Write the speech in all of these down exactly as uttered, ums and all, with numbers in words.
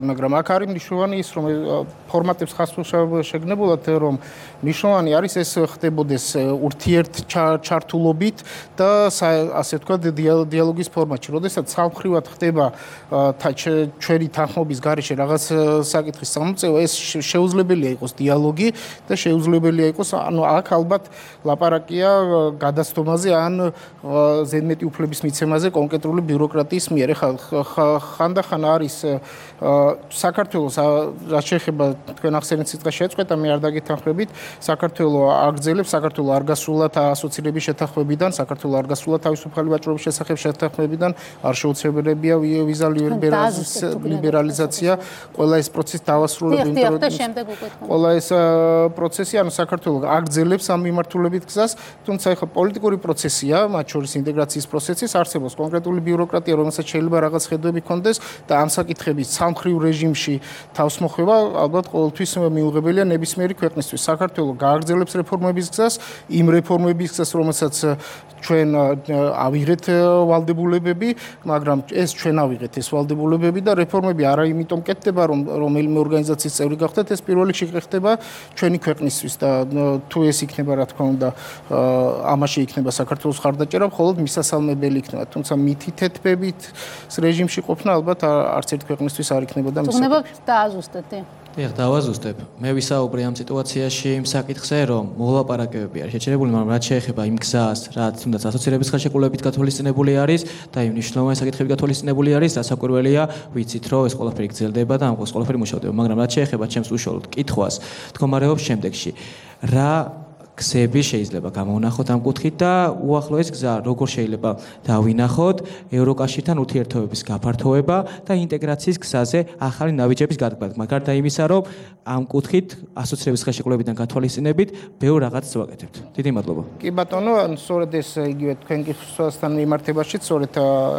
მაგრამ აქ არის მნიშვნელოვანი ის, რომ ფორმატებს ხას შეგნებულად, რომ მნიშვნელოვანი არის ეს ხდებოდეს ურთიერთ ჩართულობით და ასე ვთქვათ დიალოგის ფორმატში. როდესაც სამხრივად ხდება ჩვენი თანხმობის გარეშე რაღაც საკითხის სამოწევა, ეს შეუძლებელია იყოს დიალოგი და შეუძლებელია იყოს, ანუ აქ ალბათ ლაპარაკია გადასტომაზე ან ზედმეტი უფლების მიცემაზე კონკრეტული ბიუროკრატიის მიერ. ხანდახან არის საქართველოს რაც შეეხება თქვენ ახსენეთ სიტყვა შეწყვეტა, მე არ დაგეთანხმებით, საქართველოს აგრძელებს, საქართველოს არ გასულათ ასოცირების შეთანხმებიდან, საქართველოს არ გასულათ თავისუფალი ვაჭრობის შესახებ შეთანხმებიდან, არ შეუძლებელია ვიზა ლიბერალიზაცია, ყველა ეს პროცესი დავასრულებ, ყველა ეს პროცესი, ანუ საქართველოს აგრძელებს ამ მიმართულებით გზას, თუმცა ეხლა პოლიტიკური პროცესია, მათ შორის ინტეგრაციის პროცესის არსებობს კონკრეტული ბიუროკრატია, რომელსაც შეიძლება რაღაც ხედვები ჰქონდეს და ამ საკითხების სამხრივ რეჟიმში თავსმოხვევა ალბათ ყოველთვის მიუღებელია ნებისმიერი ქვეყნისთვის. საქართველოს გააგრძელებს რეფორმების გზას, იმ რეფორმების გზას, რომელსაც ჩვენ ავიღეთ ვალდებულებები, მაგრამ ეს ჩვენ ავიღეთ ეს ვალდებულებები და რეფორმები არა იმიტომ კეთდება, რომ რომელიმე ორგანიზაციის წევრი გახდეთ, ეს პირველ რიგში ხდება ჩვენი ქვეყნისთვის და თუ ეს იქნება, რა თქმა უნდა, ამაში იქნება საქართველოს ხარდაჭერა, მხოლოდ მისასალმებელი იქნება, თუმცა მითითებებით რეჟიმში ყოფნა ალბათ არც ერთ ქვეყნისთვის არ იქნებოდა მისასალმებელი. თუნდაც დააზუსტეთ. დიახ, დავაზუსტებ. მე ვისაუბრე ამ სიტუაციაში იმ საკითხზე, რომ მოლაპარაკებები არის შეჩერებული, მაგრამ რაც შეეხება იმ გზას, რაც თუნდაც ასოცირების ხელშეკრულებით გათვალისწინებული არის და იმ მნიშვნელოვანი საკითხები გათვალისწინებული არის, დასაკვირველია, ვიცით, რომ ეს ყველაფერი გრძელდება და ამ ყველაფერი მუშავდება, მაგრამ რაც შეეხება ჩემს უშუალოდ კითხვას, მდგომარეობს შემდეგში. რა გზები შეიძლება გამოვნახოთ ამ კუთხით და უახლოეს გზა როგორ შეიძლება დავინახოთ ევროკავშირთან ურთიერთობების გაფართოება და ინტეგრაციის გზაზე ახალი ნაბიჯების გადაგება. გარდა იმისა, რომ ამ კუთხით ასოცირების ხელშეკრულებიდან გათვალისწინებით ბევრ რაღაცას ვაკეთებთ. დიდი მადლობა. კი ბატონო, სწორედ ეს იგივე თქვენ კითხვასთან მიმართებაში, სწორედ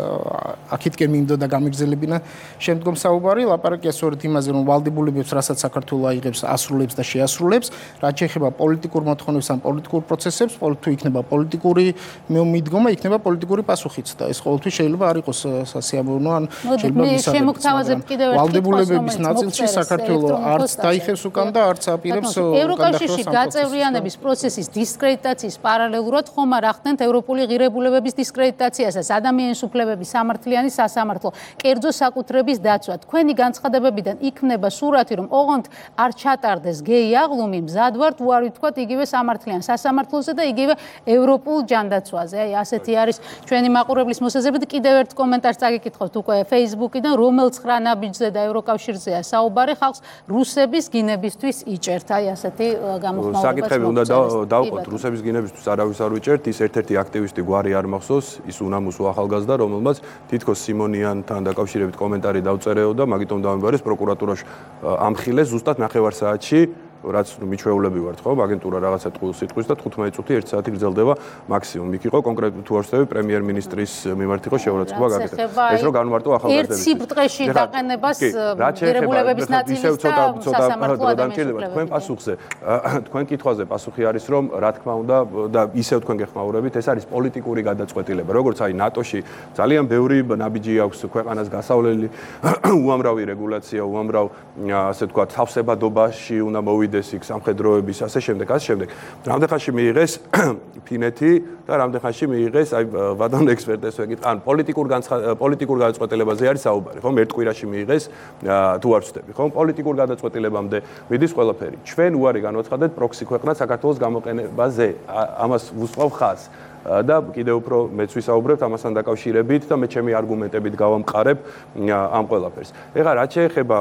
აქეთკენ მინდოდა გამიგზელებინა შემდგომ საუბარი, ლაპარაკია სწორედ იმაზე, რომ ვალდებულებებს, რასაც საქართველოს აიღებს, ასრულებს და შეასრულებს, რაც შეეხება პოლიტიკურ მოთხოვნებს ამ პოლიტიკურ პროცესებს, თუ იქნება პოლიტიკური მიდგომა, იქნება პოლიტიკური პასუხიც და ეს ყოველთვის შეიძლება არ იყოს სასიამოვნო, ან შეიძლება შემოგთავაზებთ კიდევ ერთ ვალდებულებების ნაწილში საქართველოს არც დაიხევს უკან და არც აპირებს ევროკავშირში გაწევრიანების პროცესის დისკრედიტაციის პარალელურად ხომ არ ახდენთ ევროპული ღირებულებების დისკრედიტაციასაც, ადამიანის უფლებების სამართლიანი სასამართლო, კერძო საკუთრების დაცვა. თქვენი განცხადებებიდან იქმნება სურათი, რომ ოღონდ არ ჩატარდეს გეი აღლუმი, მზად ვართ უარი ვთქვათ იგივე სამართლიან სასამართლოზე და იგივე ევროპულ ჯანდაცვაზე. აი ასეთი არის ჩვენი მაყურებლის მოსაზრებით. კიდევ ერთ კომენტარს წაგიკითხავთ უკვე Facebook-იდან, რომელ ცხრა ნაბიჯზე და ევროკავშირზეა საუბარი, ხალხს რუსების გინებისთვის იჭერთ. აი ასეთი გამოხმაურებაც. საკითხები უნდა დავყოთ, რუსების გინებისთვის არავის არ უჭერთ, ის ერთ-ერთი აქტივისტი გვარი არ მახსოვს, ის უნამუსო ახალგაზრდა, რომელმაც თითქოს სიმონიანთან დაკავშირებით კომენტარი დავწერეოდა, მაგიტომ დავამბარეს პროკურატურაში ამხილეს ზუსტად ნახევარ საათში. რაც მიჩვეულები ვართ, ხო, აგენტურა რაღაცა ტყუილს იტყვის და თხუთმეტი წუთი ერთი საათი გრძელდება მაქსიმუმ. იქ იყო კონკრეტულად თუ არ ვსწრები პრემიერ-მინისტრის მიმართ იყო შეურაცხყოფა გაკეთება. ეს რო განმარტო ახალგაზრდებს. ერთ სიბრტყეში დაყენებას ღირებულებების ნაწილის და სასამართლო ადამიანის თქვენ პასუხზე, თქვენ კითხვაზე პასუხი არის, რომ რა თქმა უნდა და ისევ თქვენ გეხმაურებით, ეს არის პოლიტიკური გადაწყვეტილება. როგორც აი ნატოში ძალიან ბევრი ნაბიჯი აქვს ქვეყანას გასავლელი, უამრავი რეგულაცია, უამრავ ასე ვთქვათ, თავსებადობაში უნდა მოვიდეს იქ სამხედროების ასე შემდეგ, ასე შემდეგ. რამდენ ხანში მიიღეს ფინეთი და რამდენ ხანში მიიღეს აი ვადან ექსპერტებს ვეკითხა, ან პოლიტიკურ პოლიტიკურ გადაწყვეტილებაზე არის საუბარი, ხო? ერთ კვირაში მიიღეს თუ არ ვცდები, ხო? პოლიტიკურ გადაწყვეტილებამდე მიდის ყველაფერი. ჩვენ უარი განვაცხადეთ პროქსი ქვეყნად საქართველოს გამოყენებაზე. ამას ვუსწავ ხაზს. და კიდევ უფრო მეც ვისაუბრებთ ამასთან დაკავშირებით და მე ჩემი არგუმენტებით გავამყარებ ამ ყველაფერს. ეხლა რაც შეეხება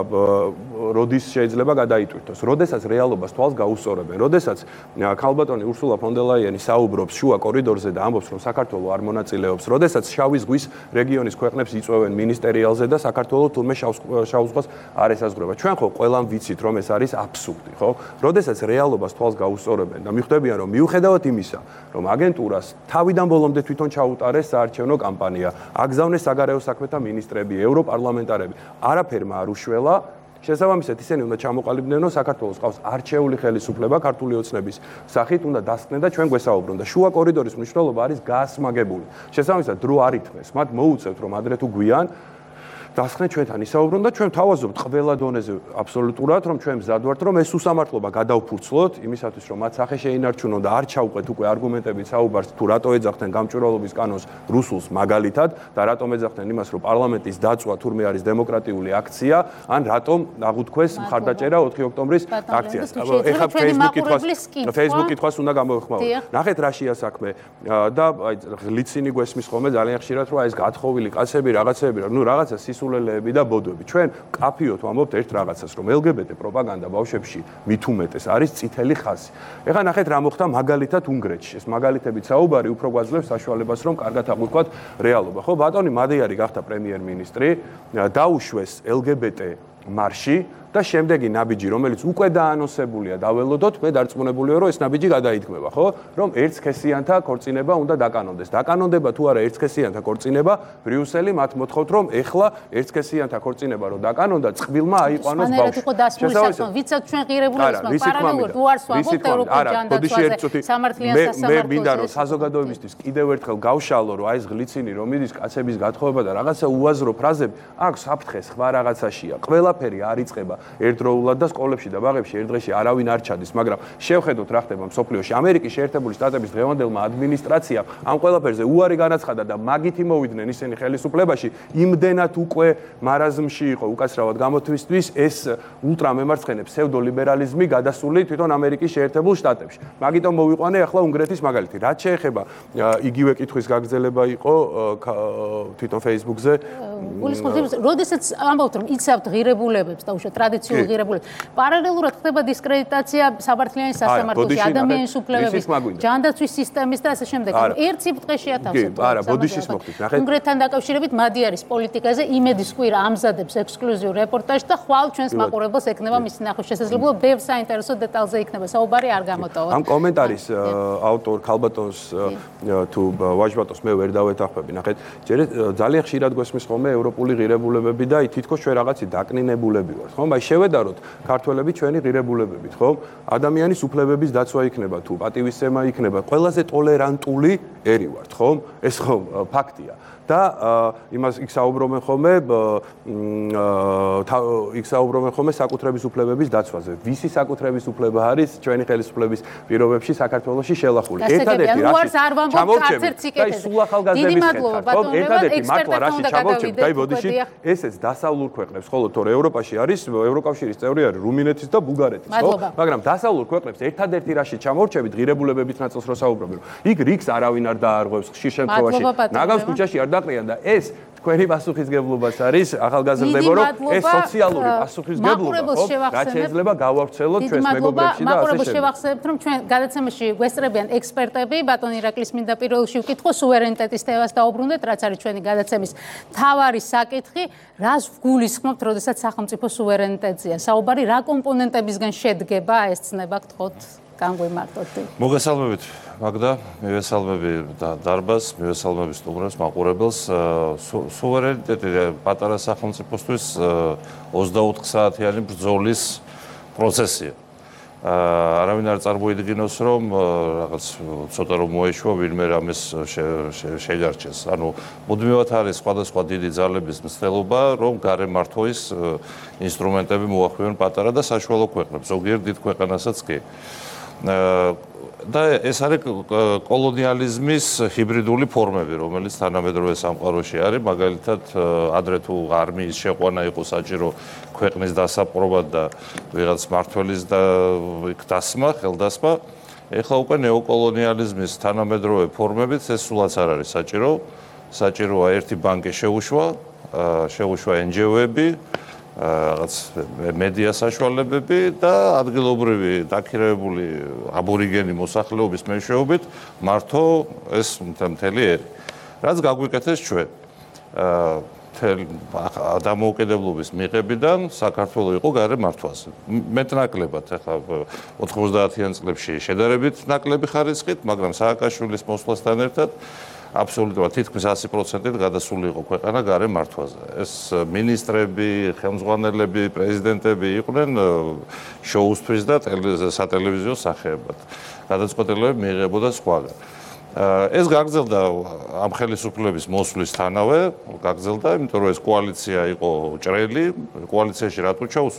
როდის შეიძლება გადაიტვირთოს, როდესაც რეალობას თვალს გაუსწორებენ, როდესაც ქალბატონი ურსულა ფონ დერ ლაიენი საუბრობს შუა კორიდორზე და ამბობს, რომ საქართველოს არ მონაწილეობს, როდესაც შავი ზღვის რეგიონის ქვეყნებს იწვევენ მინისტერიალზე და საქართველოს თურმე შავ ზღვას არ ესაზღვრება. ჩვენ ხო ყველამ ვიცით, რომ ეს არის აბსურდი, ხო? როდესაც რეალობას თვალს გაუსწორებენ და მიხვდებიან, რომ მიუხედავად იმისა, რომ აგენტურას თავიდან ბოლომდე თვითონ ჩაუტარეს საარჩევნო კამპანია, აგზავნეს საგარეო საქმეთა მინისტრები, ევროპარლამენტარები, არაფერმა არ უშველა. შესაბამისად, ისინი უნდა ჩამოყალიბდნენ, რომ საქართველოს ყავს არჩეული ხელისუფლება ქართული ოცნების სახით უნდა დასკნენ და ჩვენ გვესაუბრონ და შუა კორიდორის მნიშვნელობა არის გასმაგებული. შესაბამისად, დრო არ ითმეს, მათ მოუწევთ, რომ ადრე თუ გვიან დასხნენ ჩვენთან ისაუბრონ და ჩვენ თავაზობთ ყველა დონეზე აბსოლუტურად, რომ ჩვენ მზად ვართ, რომ ეს უსამართლობა გადავფურცლოთ, იმისათვის რომ მათ სახე შეინარჩუნონ და არ ჩაუყვეთ უკვე არგუმენტებით საუბარს, თუ რატო ეძახდნენ გამჭვირვალობის კანონს რუსულს მაგალითად და რატომ ეძახდნენ იმას, რომ პარლამენტის დაწვა თურმე არის დემოკრატიული აქცია, ან რატომ აღუთქვეს მხარდაჭერა ოთხი ოქტომბრის აქციას. ეხლა Facebook კითხვას Facebook კითხვას უნდა გამოვეხმაუროთ. ნახეთ რა შეა საქმე და აი ლიცინი გვესმის ხოლმე ძალიან ხშირად რომ აი ეს გათხოვილი კაცები რაღაცები, ნუ რაღაცა სისულელეები და ბოდვები. ჩვენ კაფიოთ ვამბობთ ერთ რაღაცას, რომ ელ გი ბი ტე პროპაგანდა ბავშვებში მით უმეტეს არის წითელი ხაზი. ეხლა ნახეთ რა მოხდა მაგალითად უნგრეთში. ეს მაგალითებით საუბარი უფრო გვაძლევს საშუალებას, რომ კარგად აღვიქვათ რეალობა. ხო, ბატონი მადიარი გახდა პრემიერ-მინისტრი, დაუშვეს ელ გი ბი ტე მარში და შემდეგი ნაბიჯი, რომელიც უკვე დაანონსებულია, დაველოდოთ, მე დარწმუნებულია, რომ ეს ნაბიჯი გადაიდგმება, ხო? რომ ერთსქესიანთა ქორწინება უნდა დაკანონდეს. დაკანონდება თუ არა ერთსქესიანთა ქორწინება, ბრიუსელი მათ მოთხოვთ, რომ ეხლა ერთსქესიანთა ქორწინება რო დაკანონდა, წყვილმა აიყვანოს ბავშვი. შესაძლოა, ვიცით ჩვენ ღირებულებებს, პარალელურად უარს ვამბობთ ევროპულ ჯანდაცვაზე, სამართლიან სასამართლოზე. მე მინდა რომ საზოგადოებისთვის კიდევ ერთხელ გავშალო, რომ აი ეს გლიცინი რომ მიდის კაცების გათხოვება და რაღაცა უაზრო ფრაზები, აქ საფრთხე სხვა რაღაცაშია. ყველაფერი არ იწყება ერთდროულად და სკოლებში და ბაღებში ერთ დღეში არავინ არ ჩადის, მაგრამ შევხედოთ რა ხდება მსოფლიოში. ამერიკის შეერთებული შტატების დღევანდელმა ადმინისტრაციამ ამ ყველაფერზე უარი განაცხადა და მაგითი მოვიდნენ ისინი ხელისუფლებაში, იმდენად უკვე მარაზმში იყო უკაცრავად გამოთვისთვის ეს ულტრამემარცხენე ფსევდოლიბერალიზმი გადასული თვითონ ამერიკის შეერთებულ შტატებში. მაგიტომ მოვიყვანე ახლა უნგრეთის მაგალითი. რაც შეეხება იგივე კითხვის გაგრძელება იყო თვითონ Facebook-ზე. გულისხმობს, როდესაც ამბობთ რომ იცავთ ღირებულებებს და უშუალოდ ტრადიციულ ღირებულებებს, პარალელურად ხდება დისკრედიტაცია საბართლიანი სასამართლოში, ადამიანის უფლებების, ჯანდაცვის სისტემის და ასე შემდეგ. ერთ სიფრთხეში ათავსებთ. არა, ბოდიშის მოხდით, ნახეთ. უნგრეთთან დაკავშირებით მადიარის პოლიტიკაზე იმედის კვირა ამზადებს ექსკლუზიურ რეპორტაჟს და ხვალ ჩვენს მაყურებელს ექნება მისი ნახვის შესაძლებლობა, ბევრ საინტერესო დეტალზე იქნება საუბარი, არ გამოტოვოთ. ამ კომენტარის ავტორ ქალბატონს თუ ვაჟბატონს მე ვერ დავეთანხმები, ნახეთ. ძალიან ხშირად გვესმის ხოლმე ევროპული ღირებულებები და თითქოს ჩვენ რაღაცი დაკნინებულები ვართ, ხომ? აი შევედაროთ ქართველები ჩვენი ღირებულებებით, ხომ? ადამიანის უფლებების დაცვა იქნება თუ პატივისცემა იქნება, ყველაზე ტოლერანტული ერი ვართ, ხომ? ეს ხომ ფაქტია. და იმას იქ საუბრობენ ხოლმე იქ საუბრობენ ხოლმე საკუთრების უფლებების დაცვაზე. ვისი საკუთრების უფლება არის ჩვენი ხელისუფლების პირობებში საქართველოში შელახული? ერთადერთი რაში ჩამოვჩებით და ის სულ ახალგაზრდების ხერხად, ხომ? ერთადერთი მართლა რაში ჩამოვჩებით, დაი ბოდიში, ესეც დასავლურ ქვეყნებს, ხოლო თორე ევროპაში არის, ევროკავშირის წევრი არის რუმინეთის და ბულგარეთის, ხო? მაგრამ დასავლურ ქვეყნებს ერთადერთი რაში ჩამოვჩებით ღირებულებების ნაწილს რო საუბრობენ, რომ იქ რიგს არავინ არ დაარღვევს ხშირ შემთხვევაში. ნაგავს ქუჩაში არ დაყრიან და ეს თქვენი პასუხისგებლობას არის ახალგაზრდებო, რომ ეს სოციალური პასუხისგებლობა, ხო? რაც შეიძლება გავავრცელოთ ჩვენს მეგობრებში და ასე შემდეგ. მაყურებელს შევახსენებთ, რომ ჩვენ გადაცემაში გვესწრებიან ექსპერტები, ბატონ ირაკლის მინდა პირველში ვკითხო სუვერენიტეტის თემას დაუბრუნდეთ, რაც არის ჩვენი გადაცემის მთავარი საკითხი, რას ვგულისხმობთ, როდესაც სახელმწიფო სუვერენიტეტზეა საუბარი, რა კომპონენტებისგან შედგება ეს ცნება, გთხოვთ, განგვიმარტოთ. მოგესალმებით. მაგდა, მივესალმები დარბაზს, მივესალმები სტუმრებს, მაყურებელს. სუვერენიტეტი პატარა სახელმწიფოსთვის ოცდაოთხ საათიანი ბრძოლის პროცესია. არავინ არ წარმოიდგინოს, რომ რაღაც ცოტა რომ მოეშვა ვინმე რამეს შეჯარჩეს. ანუ მუდმივად არის სხვადასხვა დიდი ძალების მცდელობა, რომ გარემართვის ინსტრუმენტები მოახდინონ პატარა და საშუალო ქვეყნებს, ზოგიერთ დიდ ქვეყანასაც კი. და ეს არის კოლონიალიზმის ჰიბრიდული ფორმები, რომელიც თანამედროვე სამყაროში არის, მაგალითად, ადრე თუ არმიის შეყვანა იყო საჭირო ქვეყნის დასაპყრობად და ვიღაც მმართველის და იქ დასმა, ხელდასმა, ეხლა უკვე ნეოკოლონიალიზმის თანამედროვე ფორმებით ეს სულაც არ არის საჭირო, საჭიროა ერთი ბანკი შეუშვა, შეუშვა εν ჯი ო-ები, რაღაც მედია საშუალებები და ადგილობრივი დაქირავებული აბორიგენი მოსახლეობის მეშვეობით მართო ეს მთელი ერი. რაც გაგვიკეთეს ჩვენ. დამოუკიდებლობის მიღებიდან საქართველოს იყო გარე მართვაზე. მეტნაკლებად ახლა ოთხმოცდაათიან წლებში შედარებით ნაკლები ხარისხით, მაგრამ სააკაშვილის მოსვლასთან ერთად აბსოლუტურად თითქმის ასი პროცენტით გადასული იყო ქვეყანა გარე მართვაზე. ეს მინისტრები, ხელმძღვანელები, პრეზიდენტები იყვნენ შოუსთვის და სატელევიზიო სახეებად. გადაწყვეტილებები მიიღებოდა სხვაგან. ეს გაგრძელდა ამ ხელისუფლების მოსვლისთანავე, გაგრძელდა, იმიტომ რომ ეს კოალიცია იყო ჭრელი, კოალიციაში რატო ჩაუსვეს